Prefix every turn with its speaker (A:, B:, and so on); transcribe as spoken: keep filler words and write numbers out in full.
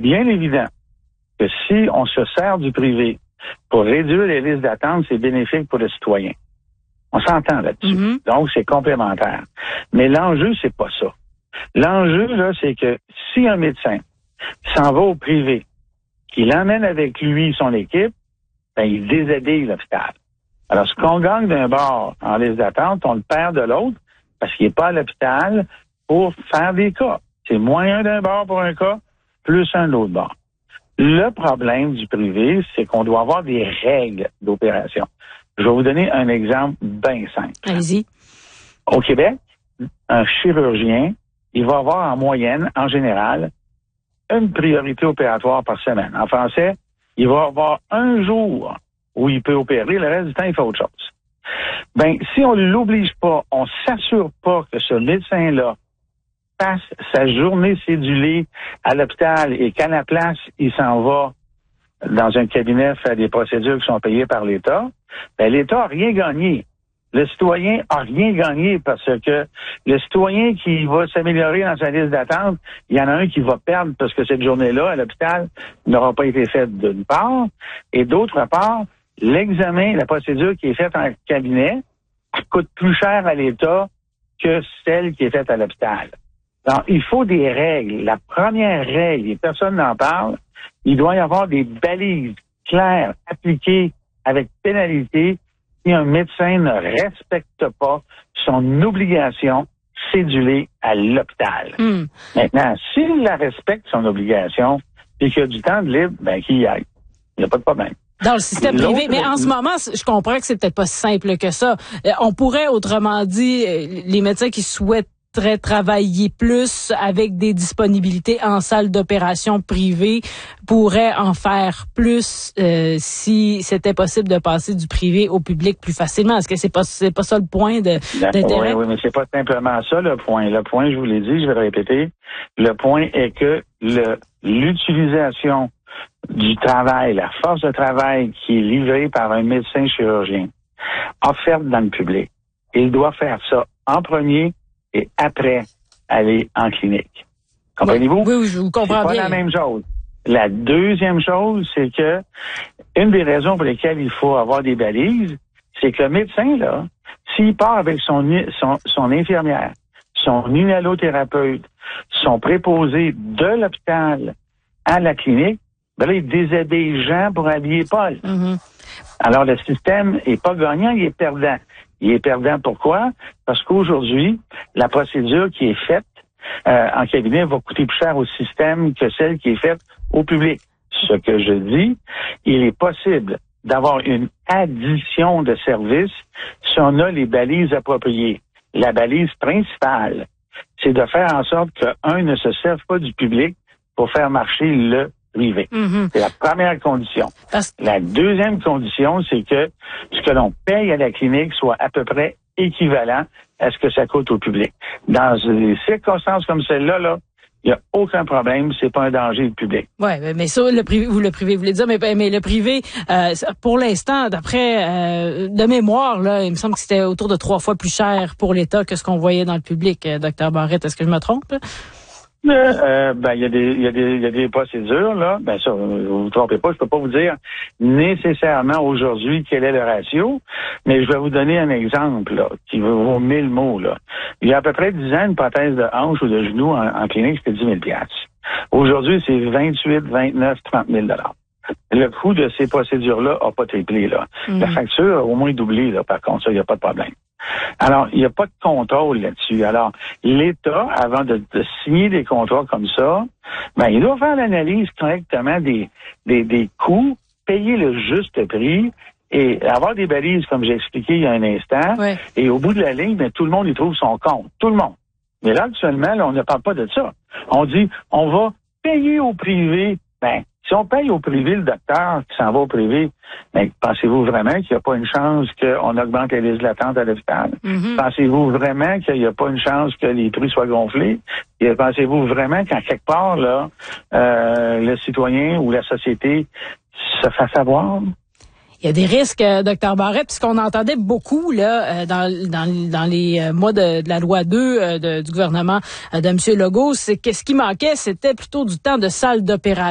A: bien évident que si on se sert du privé pour réduire les listes d'attente, c'est bénéfique pour le citoyen. On s'entend là-dessus. Mm-hmm. Donc, c'est complémentaire. Mais l'enjeu, c'est pas ça. L'enjeu, là, c'est que si un médecin s'en va au privé, qu'il emmène avec lui son équipe, ben, il déshabille l'hôpital. Alors, ce qu'on gagne d'un bord en liste d'attente, on le perd de l'autre parce qu'il n'est pas à l'hôpital pour faire des cas. C'est moins un d'un bord pour un cas, plus un de l'autre bord. Le problème du privé, c'est qu'on doit avoir des règles d'opération. Je vais vous donner un exemple bien simple.
B: Allez-y.
A: Au Québec, un chirurgien, il va avoir en moyenne, en général, une priorité opératoire par semaine. En français, il va avoir un jour où il peut opérer, le reste du temps, il fait autre chose. Ben, si on ne l'oblige pas, on s'assure pas que ce médecin-là passe sa journée cédulée à l'hôpital et qu'à la place, il s'en va dans un cabinet faire des procédures qui sont payées par l'État, ben, l'État n'a rien gagné. Le citoyen a rien gagné parce que le citoyen qui va s'améliorer dans sa liste d'attente, il y en a un qui va perdre parce que cette journée-là, à l'hôpital, n'aura pas été faite d'une part. Et d'autre part, l'examen, la procédure qui est faite en cabinet, coûte plus cher à l'État que celle qui est faite à l'hôpital. Donc, il faut des règles. La première règle, et personne n'en parle, il doit y avoir des balises claires, appliquées avec pénalité, si un médecin ne respecte pas son obligation cédulée à l'hôpital. Mm. Maintenant, s'il la respecte, son obligation, et qu'il y a du temps de libre, ben qu'il y aille. Il n'y a pas de problème.
B: Dans le système L'autre, privé. Mais en ce moment, je comprends que c'est peut-être pas si simple que ça. On pourrait, autrement dit, les médecins qui souhaitent travailler plus avec des disponibilités en salle d'opération privée pourraient en faire plus euh, si c'était possible de passer du privé au public plus facilement. Est-ce que c'est pas c'est pas ça le point de, d'intérêt?
A: Oui, oui, mais c'est pas simplement ça le point. Le point, je vous l'ai dit, je vais le répéter. Le point est que le l'utilisation du travail, la force de travail qui est livrée par un médecin chirurgien, offerte dans le public, il doit faire ça en premier et après aller en clinique. Comprenez-vous?
B: Oui, oui, je vous comprends
A: c'est pas
B: bien.
A: la même chose. La deuxième chose, c'est que une des raisons pour lesquelles il faut avoir des balises, c'est que le médecin, là, s'il part avec son, son, son infirmière, son inhalothérapeute, son préposé de l'hôpital à la clinique, ben là, il déshabille Jean pour habiller Paul. Mm-hmm. Alors, le système est pas gagnant, il est perdant. Il est perdant pourquoi? Parce qu'aujourd'hui, la procédure qui est faite euh, en cabinet va coûter plus cher au système que celle qui est faite au public. Ce que je dis, il est possible d'avoir une addition de services si on a les balises appropriées. La balise principale, c'est de faire en sorte qu'un ne se serve pas du public pour faire marcher le privé. Mm-hmm. C'est la première condition. Parce... La deuxième condition, c'est que ce que l'on paye à la clinique soit à peu près équivalent à ce que ça coûte au public. Dans des circonstances comme celle-là, là, il n'y a aucun problème, c'est pas un danger le public.
B: Ouais, mais ça, le privé, vous le privé, vous voulez dire, mais, mais le privé, euh, pour l'instant, d'après euh, de mémoire, là, il me semble que c'était autour de trois fois plus cher pour l'État que ce qu'on voyait dans le public, euh, docteur Barrette. Est-ce que je me trompe, là?
A: Euh, ben, il y a des, il y a des, il y a des procédures, là. Ben, ça, vous vous trompez pas, je peux pas vous dire nécessairement aujourd'hui quel est le ratio, mais je vais vous donner un exemple, là, qui vaut mille mots, là. Il y a à peu près dix ans, une prothèse de hanche ou de genou en, en clinique, c'était dix mille dollars. Aujourd'hui, c'est vingt-huit, vingt-neuf, trente mille dollars. Le coût de ces procédures-là a pas triplé, là. Mmh. La facture a au moins doublé, là, par contre, ça, il n'y a pas de problème. Alors, il n'y a pas de contrôle là-dessus. Alors, l'État, avant de, de signer des contrats comme ça, ben, il doit faire l'analyse correctement des, des, des coûts, payer le juste prix et avoir des balises, comme j'ai expliqué il y a un instant. Ouais. Et au bout de la ligne, ben, tout le monde y trouve son compte. Tout le monde. Mais là, actuellement, là, on ne parle pas de ça. On dit, on va payer au privé. Ben, si on paye au privé le docteur qui s'en va au privé, ben, pensez-vous vraiment qu'il n'y a pas une chance qu'on augmente les listes d'attente à l'hôpital? Mm-hmm. Pensez-vous vraiment qu'il n'y a pas une chance que les prix soient gonflés? Et pensez-vous vraiment qu'en quelque part, là, euh, le citoyen ou la société se fasse avoir?
B: Il y a des risques, euh, docteur Barrette, puisqu'on entendait beaucoup là euh, dans, dans, dans les euh, mois de, de la loi deux euh, de, du gouvernement euh, de M. Legault, c'est que ce qui manquait, c'était plutôt du temps de salle d'opération.